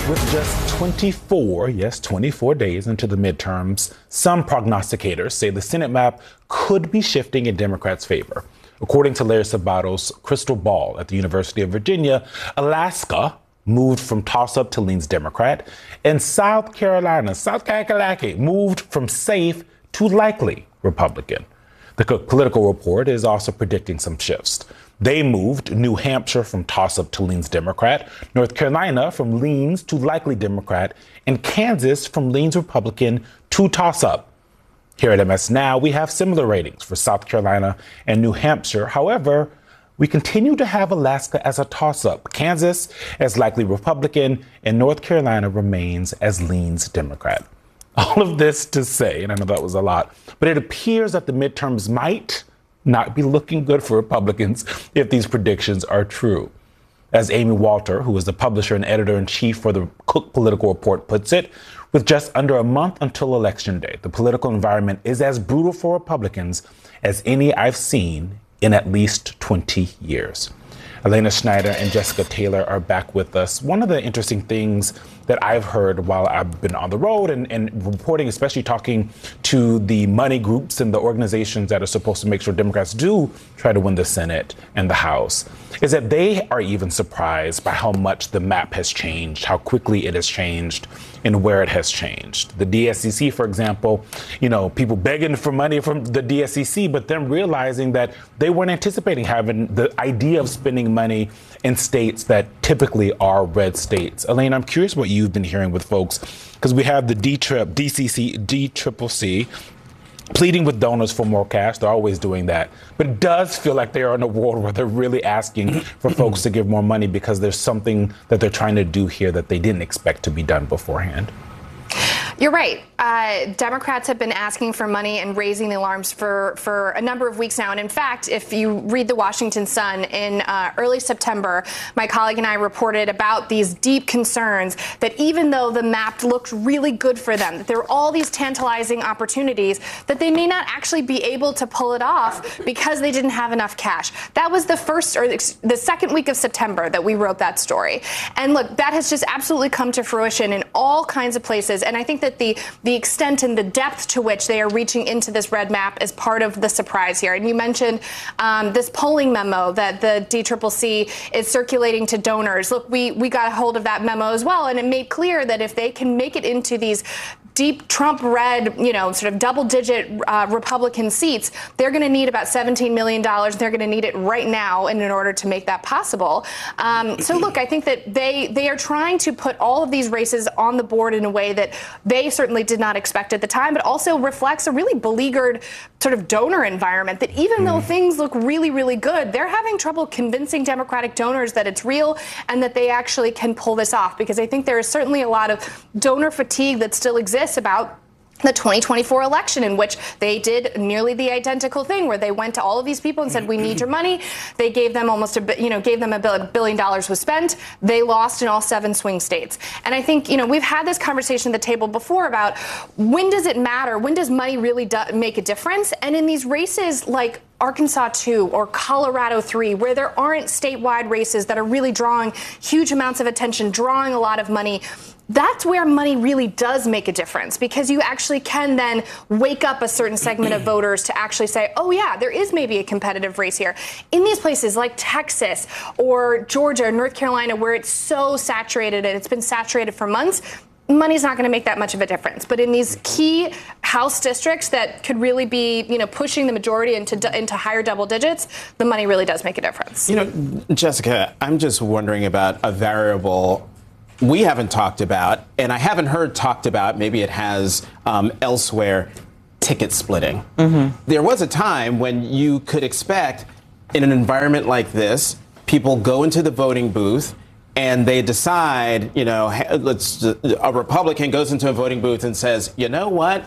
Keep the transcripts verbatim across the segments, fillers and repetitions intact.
With just twenty-four, yes, twenty-four days into the midterms, some prognosticators say the Senate map could be shifting in Democrats' favor. According to Larry Sabato's crystal ball at the University of Virginia, Alaska moved from toss-up to leans Democrat, and South Carolina, South Carolina, moved from safe to likely Republican. The Cook Political Report is also predicting some shifts. They moved New Hampshire from toss-up to leans Democrat, North Carolina from leans to likely Democrat, and Kansas from leans Republican to toss-up. Here at M S Now, we have similar ratings for South Carolina and New Hampshire. However, we continue to have Alaska as a toss-up, Kansas as likely Republican, and North Carolina remains as leans Democrat. All of this to say, and I know that was a lot, but it appears that the midterms might not be looking good for Republicans if these predictions are true. As Amy Walter, who is the publisher and editor-in-chief for the Cook Political Report, puts it, with just under a month until Election Day, the political environment is as brutal for Republicans as any I've seen in at least twenty years. Elena Schneider and Jessica Taylor are back with us. One of the interesting things that I've heard while I've been on the road and, and reporting, especially talking to the money groups and the organizations that are supposed to make sure Democrats do try to win the Senate and the House, is that they are even surprised by how much the map has changed, how quickly it has changed, and where it has changed. The D S C C, for example, you know, people begging for money from the D S C C, but then realizing that they weren't anticipating having the idea of spending money in states that typically are red states. Elaine, I'm curious what you've been hearing with folks, because we have the D-Trip, D C C, D C C C pleading with donors for more cash. They're always doing that. But it does feel like they are in a world where they're really asking for folks to give more money because there's something that they're trying to do here that they didn't expect to be done beforehand. You're right. Uh, Democrats have been asking for money and raising the alarms for, for a number of weeks now. And in fact, if you read the Washington Sun in uh, early September, my colleague and I reported about these deep concerns that even though the map looked really good for them, that there were all these tantalizing opportunities, that they may not actually be able to pull it off because they didn't have enough cash. That was the first or the second week of September that we wrote that story. And look, that has just absolutely come to fruition in all kinds of places. And I think that the the extent and the depth to which they are reaching into this red map is part of the surprise here. And you mentioned um, this polling memo that the D C C C is circulating to donors. Look, we, we got a hold of that memo as well, and it made clear that if they can make it into these deep Trump red, you know, sort of double digit uh, Republican seats, they're going to need about seventeen million dollars. They're going to need it right now in, in order to make that possible. Um, so, look, I think that they they are trying to put all of these races on the board in a way that they certainly did not expect at the time, but also reflects a really beleaguered sort of donor environment that even mm. though things look really, really good, they're having trouble convincing Democratic donors that it's real and that they actually can pull this off, because I think there is certainly a lot of donor fatigue that still exists about the twenty twenty-four election, in which they did nearly the identical thing, where they went to all of these people and said, we need your money. They gave them almost a, you know, gave them a billion dollars was spent. They lost in all seven swing states. And I think, you know, we've had this conversation at the table before about when does it matter? When does money really do make a difference? And in these races like Arkansas two or Colorado three, where there aren't statewide races that are really drawing huge amounts of attention, drawing a lot of money, that's where money really does make a difference, because you actually can then wake up a certain segment of voters to actually say, oh, yeah, there is maybe a competitive race here. In these places like Texas or Georgia or North Carolina, where it's so saturated and it's been saturated for months, money's not going to make that much of a difference. But in these key House districts that could really be, you know, pushing the majority into into higher double digits, the money really does make a difference. You know, Jessica, I'm just wondering about a variable we haven't talked about, and I haven't heard talked about, maybe it has um, elsewhere, ticket splitting. Mm-hmm. There was a time when you could expect, in an environment like this, people go into the voting booth and they decide, you know, let's a Republican goes into a voting booth and says, you know what,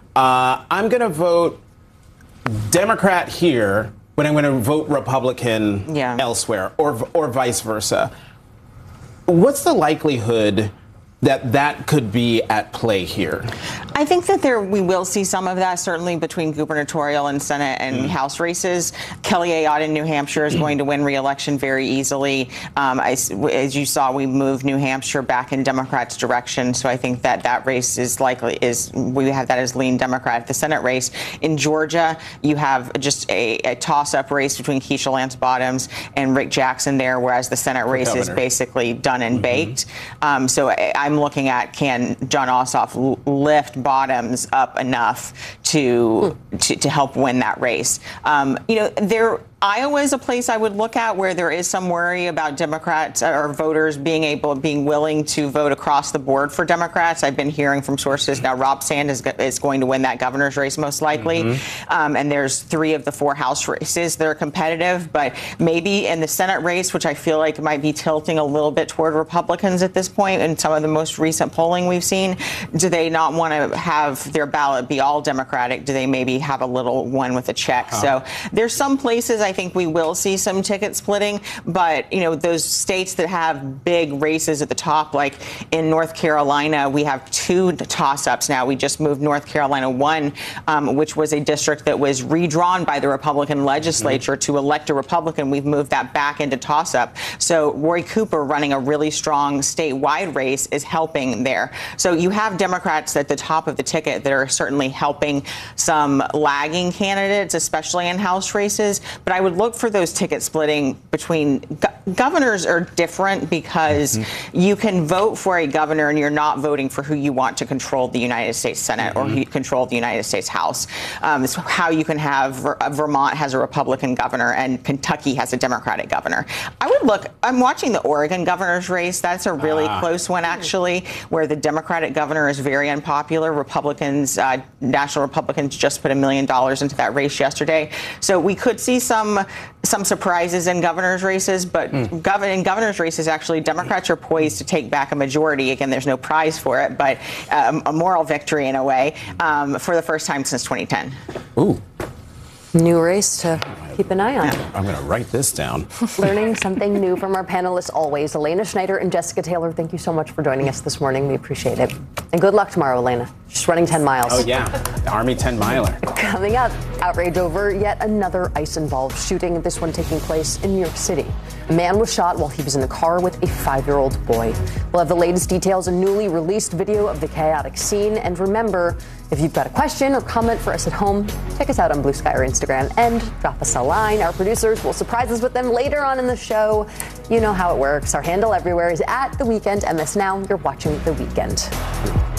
uh, I'm going to vote Democrat here, but I'm going to vote Republican yeah. elsewhere, or or vice versa. What's the likelihood that that could be at play here? I think that there we will see some of that, certainly between gubernatorial and Senate and mm. House races. Kelly Ayotte in New Hampshire is going to win re-election very easily. Um, I, as you saw, we moved New Hampshire back in Democrats' direction, so I think that that race is likely is we have that as lean Democrat. The Senate race in Georgia, you have just a, a toss-up race between Keisha Lance Bottoms and Rick Jackson there, whereas the Senate race is basically done and mm-hmm. baked. Um, so I, I'm looking at, can Jon Ossoff l- lift Bottoms up enough to, mm. to to help win that race? Um, you know, there. Iowa is a place I would look at where there is some worry about Democrats or voters being able, being willing to vote across the board for Democrats. I've been hearing from sources now Rob Sand is, is going to win that governor's race most likely. Mm-hmm. Um, and there's three of the four House races that are competitive, but maybe in the Senate race, which I feel like might be tilting a little bit toward Republicans at this point in some of the most recent polling we've seen, do they not want to have their ballot be all Democratic? Do they maybe have a little one with a check? Huh. So there's some places I think we will see some ticket splitting, but, you know, those states that have big races at the top, like in North Carolina, we have two toss-ups now. We just moved North Carolina one, um, which was a district that was redrawn by the Republican legislature mm-hmm. to elect a Republican. We've moved that back into toss-up. So Roy Cooper running a really strong statewide race is helping there. So you have Democrats at the top of the ticket that are certainly helping some lagging candidates, especially in House races. But I would look for those ticket splitting between go- governors are different because mm-hmm. you can vote for a governor and you're not voting for who you want to control the United States Senate mm-hmm. or who control the United States House. Um, it's how you can have Ver- Vermont has a Republican governor and Kentucky has a Democratic governor. I would look, I'm watching the Oregon governor's race. That's a really ah. close one, actually, where the Democratic governor is very unpopular. Republicans, uh, national Republicans just put a million dollars into that race yesterday. So we could see some some surprises in governor's races, but mm. gov- in governor's races, actually, Democrats are poised to take back a majority. Again, there's no prize for it, but um, a moral victory in a way um, for the first time since twenty ten. Ooh. New race to keep an eye on. Yeah, I'm going to write this down. Learning something new from our panelists always. Elena Schneider and Jessica Taylor, thank you so much for joining us this morning. We appreciate it. And good luck tomorrow, Elena. Just running ten miles. Oh, yeah. The Army ten miler. Coming up, outrage over yet another ICE-involved shooting, this one taking place in New York City. A man was shot while he was in the car with a five-year-old boy. We'll have the latest details, a newly released video of the chaotic scene. And remember, if you've got a question or comment for us at home, check us out on Blue Sky or Instagram and drop us a line. Our producers will surprise us with them later on in the show. You know how it works. Our handle everywhere is at The Weekend M S Now. You're watching The Weekend.